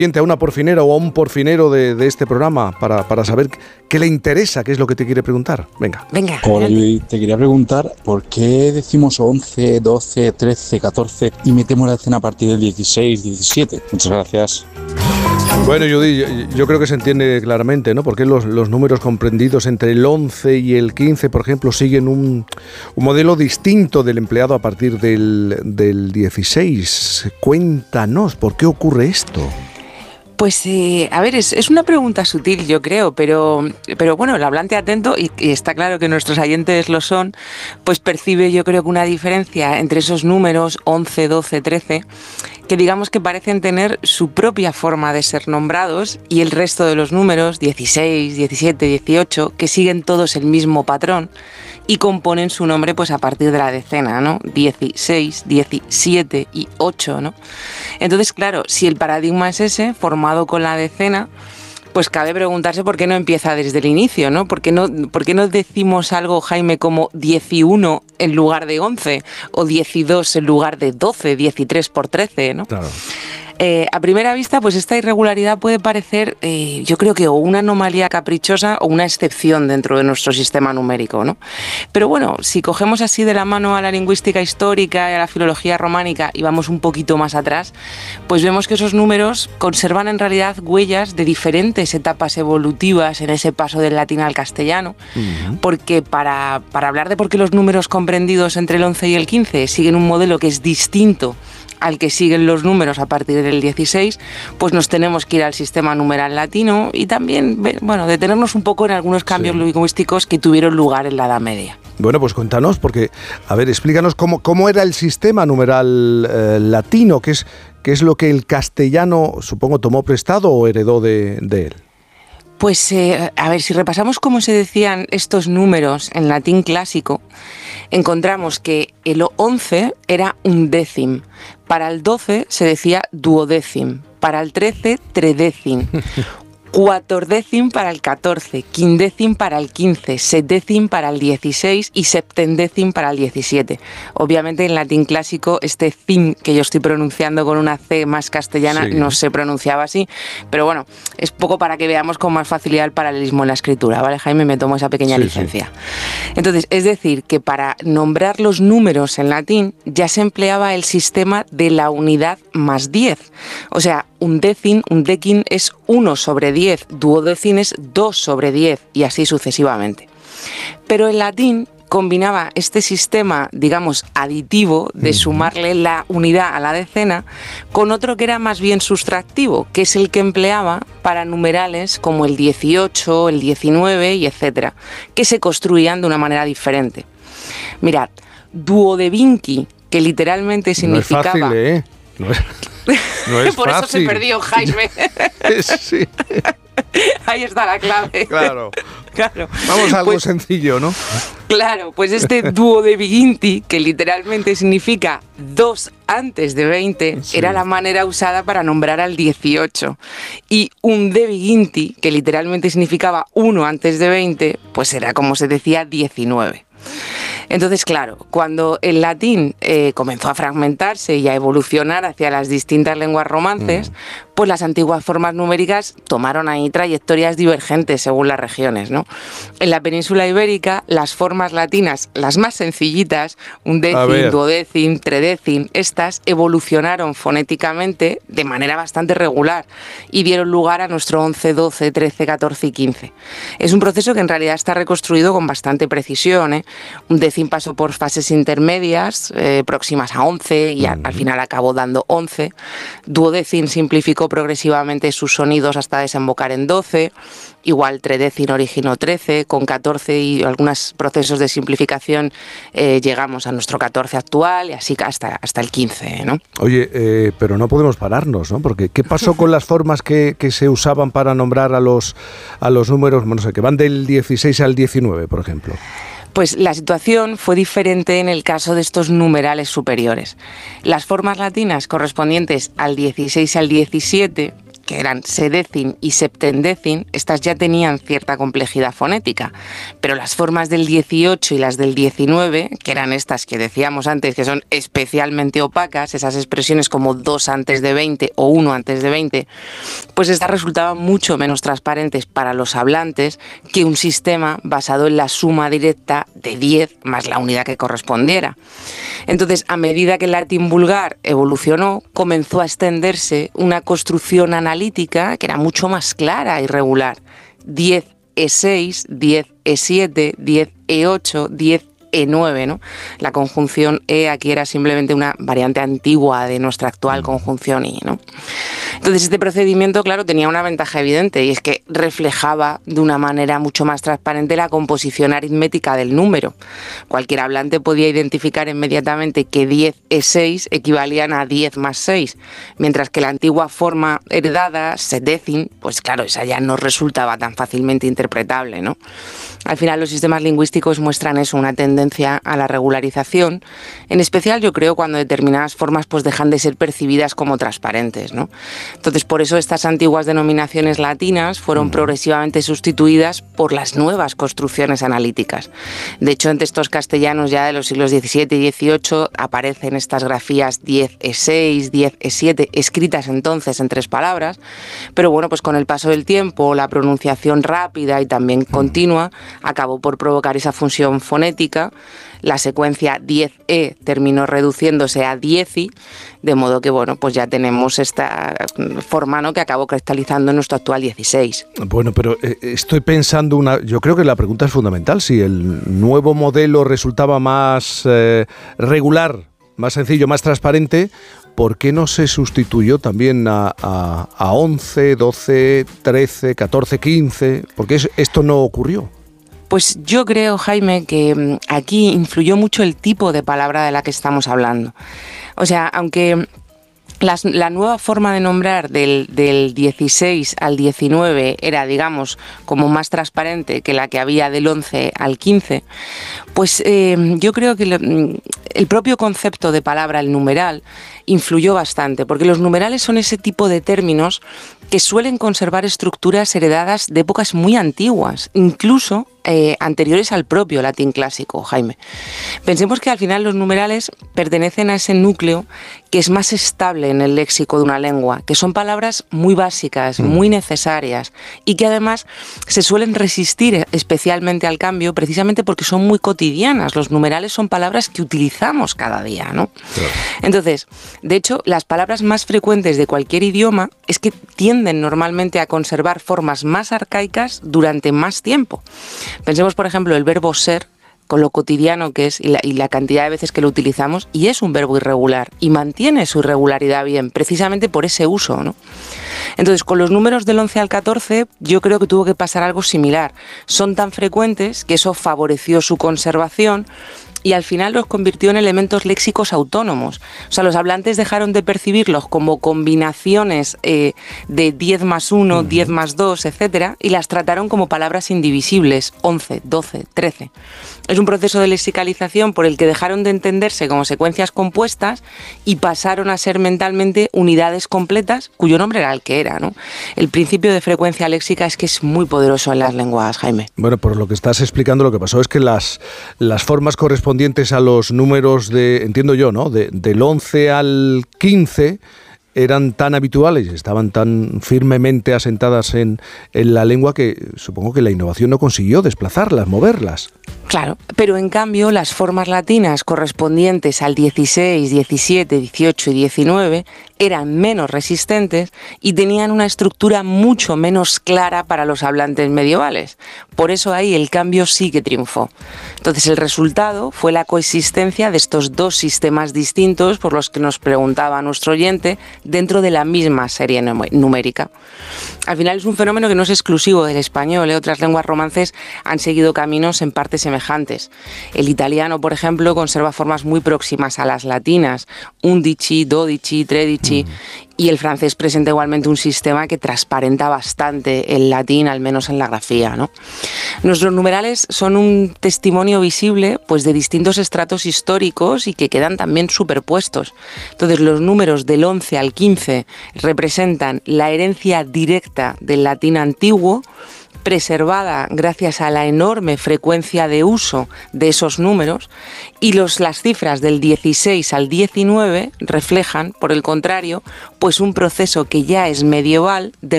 A una porfinera o a un porfinero de este programa para saber qué le interesa, qué es lo que te quiere preguntar. Venga. Hola, yo te quería preguntar por qué decimos 11, 12, 13, 14 y metemos la decena a partir del 16, 17. Muchas gracias. Bueno, Judy, yo creo que se entiende claramente, ¿no? Porque los números comprendidos entre el 11 y el 15, por ejemplo, siguen un modelo distinto del empleado a partir del 16. Cuéntanos, ¿por qué ocurre esto? Pues, a ver, es una pregunta sutil, yo creo, pero bueno, el hablante atento, y está claro que nuestros oyentes lo son, pues percibe, yo creo, que una diferencia entre esos números 11, 12, 13, que digamos que parecen tener su propia forma de ser nombrados, y el resto de los números, 16, 17, 18, que siguen todos el mismo patrón y componen su nombre pues a partir de la decena, ¿no? 16, 17 y 8, ¿no? Entonces, claro, si el paradigma es ese, formado con la decena, pues cabe preguntarse por qué no empieza desde el inicio, ¿no? ¿Por qué no decimos algo, Jaime, como 11 en lugar de 11 o 12 en lugar de 12, 13 por 13, ¿no? Claro. A primera vista, pues esta irregularidad puede parecer, yo creo que o una anomalía caprichosa o una excepción dentro de nuestro sistema numérico, ¿no? Pero bueno, si cogemos así de la mano a la lingüística histórica y a la filología románica y vamos un poquito más atrás, pues vemos que esos números conservan en realidad huellas de diferentes etapas evolutivas en ese paso del latín al castellano, porque para hablar de por qué los números comprendidos entre el 11 y el 15 siguen un modelo que es distinto al que siguen los números a partir del 16, pues nos tenemos que ir al sistema numeral latino y también, bueno, detenernos un poco en algunos cambios lingüísticos que tuvieron lugar en la Edad Media. Bueno, pues cuéntanos, porque, a ver, explícanos cómo era el sistema numeral latino, qué es lo que el castellano, supongo, tomó prestado o heredó de él. Pues, a ver, si repasamos cómo se decían estos números en latín clásico, encontramos que el 11 era undécim, para el 12 se decía duodécim, para el 13 tredécim, cuatordécim para el 14, quindécim para el 15, setdécim para el 16 y septendécim para el 17. Obviamente en latín clásico este cim que yo estoy pronunciando con una C más castellana no se pronunciaba así, pero bueno, es poco para que veamos con más facilidad el paralelismo en la escritura, ¿vale, Jaime? Me tomo esa pequeña licencia. Entonces, es decir, que para nombrar los números en latín ya se empleaba el sistema de la unidad más 10, o sea, undécim es 1 sobre 10, duodécim es 2 sobre 10 y así sucesivamente. Pero el latín combinaba este sistema, digamos, aditivo de sumarle la unidad a la decena con otro que era más bien sustractivo, que es el que empleaba para numerales como el 18, el 19 y etcétera, que se construían de una manera diferente. Mirad, duodevinci, que literalmente significaba... No es fácil, ¿eh? No es Por fácil. eso se perdió, Jaime. Sí. Ahí está la clave. Claro. Vamos a algo sencillo, ¿no? Claro, pues este duodevinci, que literalmente significa 2 antes de 20, era la manera usada para nombrar al 18. Y undevinci, que literalmente significaba 1 antes de 20, pues era como se decía 19. Entonces, claro, cuando el latín comenzó a fragmentarse y a evolucionar hacia las distintas lenguas romances, pues las antiguas formas numéricas tomaron ahí trayectorias divergentes según las regiones, ¿no? En la península ibérica, las formas latinas, las más sencillitas, undécim, duodécim, tredécim, estas evolucionaron fonéticamente de manera bastante regular y dieron lugar a nuestro 11, 12, 13, 14 y 15. Es un proceso que en realidad está reconstruido con bastante precisión, ¿eh? Undécim pasó por fases intermedias, próximas a 11, y al final acabó dando 11. Duodécim simplificó progresivamente sus sonidos hasta desembocar en 12. Igual tredécim originó 13, con 14 y algunos procesos de simplificación llegamos a nuestro 14 actual y así hasta el 15, ¿no? Oye, pero no podemos pararnos, ¿no? Porque ¿qué pasó con las formas que se usaban para nombrar a los números, no sé, que van del 16 al 19, por ejemplo? Pues la situación fue diferente en el caso de estos numerales superiores. Las formas latinas correspondientes al 16 y al 17, que eran sedécim y septendécim, estas ya tenían cierta complejidad fonética, pero las formas del 18 y las del 19, que eran estas que decíamos antes, que son especialmente opacas, esas expresiones como 2 antes de 20 o 1 antes de 20, pues estas resultaban mucho menos transparentes para los hablantes que un sistema basado en la suma directa de 10 más la unidad que correspondiera. Entonces, a medida que el latín vulgar evolucionó, comenzó a extenderse una construcción analítica que era mucho más clara y regular. 10E6, 10E7, 10E8, 10E9, ¿no? La conjunción E aquí era simplemente una variante antigua de nuestra actual conjunción I, ¿no? Entonces este procedimiento, claro, tenía una ventaja evidente, y es que reflejaba de una manera mucho más transparente la composición aritmética del número. Cualquier hablante podía identificar inmediatamente que 10E6 equivalían a 10 más 6, mientras que la antigua forma heredada, sedécim, pues claro, esa ya no resultaba tan fácilmente interpretable, ¿no? Al final los sistemas lingüísticos muestran eso, una tendencia a la regularización, en especial yo creo cuando determinadas formas pues dejan de ser percibidas como transparentes, ¿no? Entonces por eso estas antiguas denominaciones latinas fueron progresivamente sustituidas por las nuevas construcciones analíticas. De hecho en textos castellanos ya de los siglos XVII y XVIII aparecen estas grafías 10E6, 10E7, escritas entonces en 3 palabras, pero bueno, pues con el paso del tiempo, la pronunciación rápida y también continua acabó por provocar esa función fonética. La secuencia 10E terminó reduciéndose a 10i, de modo que bueno, pues ya tenemos esta forma, ¿no?, que acabó cristalizando en nuestro actual 16. Bueno, pero estoy pensando yo creo que la pregunta es fundamental. Si el nuevo modelo resultaba más regular, más sencillo, más transparente, ¿por qué no se sustituyó también a 11, 12, 13, 14, 15? ¿Por qué esto no ocurrió? Pues yo creo, Jaime, que aquí influyó mucho el tipo de palabra de la que estamos hablando. O sea, aunque la nueva forma de nombrar del 16 al 19 era, digamos, como más transparente que la que había del 11 al 15, pues yo creo que el propio concepto de palabra, el numeral, influyó bastante, porque los numerales son ese tipo de términos que suelen conservar estructuras heredadas de épocas muy antiguas, incluso anteriores al propio latín clásico, Jaime. Pensemos que al final los numerales pertenecen a ese núcleo que es más estable en el léxico de una lengua, que son palabras muy básicas, muy necesarias, y que además se suelen resistir especialmente al cambio precisamente porque son muy cotidianas. Los numerales son palabras que utilizamos cada día, ¿no? Claro. Entonces, de hecho, las palabras más frecuentes de cualquier idioma es que tienden normalmente a conservar formas más arcaicas durante más tiempo. Pensemos, por ejemplo, el verbo ser, con lo cotidiano que es y la cantidad de veces que lo utilizamos, y es un verbo irregular y mantiene su irregularidad bien, precisamente por ese uso, ¿no? Entonces, con los números del 11 al 14, yo creo que tuvo que pasar algo similar. Son tan frecuentes que eso favoreció su conservación y al final los convirtió en elementos léxicos autónomos. O sea, los hablantes dejaron de percibirlos como combinaciones de 10 más 1, 10 más 2, etcétera, y las trataron como palabras indivisibles, 11, 12, 13. Es un proceso de lexicalización por el que dejaron de entenderse como secuencias compuestas y pasaron a ser mentalmente unidades completas cuyo nombre era el que era, ¿no? El principio de frecuencia léxica es que es muy poderoso en las lenguas, Jaime. Bueno, por lo que estás explicando, lo que pasó es que las formas correspondientes a los números entiendo yo, ¿no?, del 11 al 15 eran tan habituales, estaban tan firmemente asentadas en la lengua que supongo que la innovación no consiguió desplazarlas, moverlas. Claro, pero en cambio las formas latinas correspondientes al 16, 17, 18 y 19 eran menos resistentes y tenían una estructura mucho menos clara para los hablantes medievales. Por eso ahí el cambio sí que triunfó. Entonces el resultado fue la coexistencia de estos dos sistemas distintos por los que nos preguntaba nuestro oyente dentro de la misma serie numérica. Al final es un fenómeno que no es exclusivo del español, otras lenguas romances han seguido caminos en parte semejantes semejantes. El italiano, por ejemplo, conserva formas muy próximas a las latinas, undici, dodici, tredici, y el francés presenta igualmente un sistema que transparenta bastante el latín, al menos en la grafía, ¿no? Nuestros numerales son un testimonio visible, pues, de distintos estratos históricos y que quedan también superpuestos. Entonces, los números del 11 al 15 representan la herencia directa del latín antiguo, preservada gracias a la enorme frecuencia de uso de esos números, y las cifras del 16 al 19 reflejan, por el contrario, pues un proceso que ya es medieval de